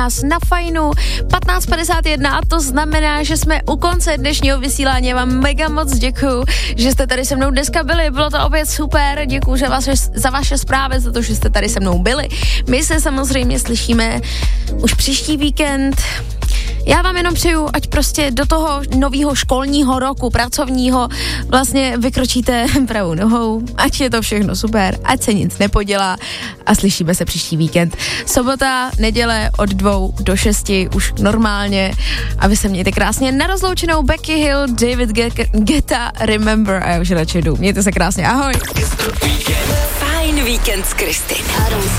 nás na Fajnu 15:51 a to znamená, že jsme u konce dnešního vysílání. Já vám mega moc děkuju, že jste tady se mnou dneska byli, bylo to opět super, děkuju za vaše zprávy, za to, že jste tady se mnou byli. My se samozřejmě slyšíme už příští víkend. Já vám jenom přeju, ať prostě do toho nového školního roku, pracovního, vlastně vykročíte pravou nohou, ať je to všechno super, ať se nic nepodělá a slyšíme se příští víkend. Sobota, neděle od 2 do 6 už normálně a vy se mějte krásně. Na rozloučenou Becky Hill, David Guetta, Remember a já už radši jdu. Mějte se krásně, ahoj. Fajn víkend s Kristýnou.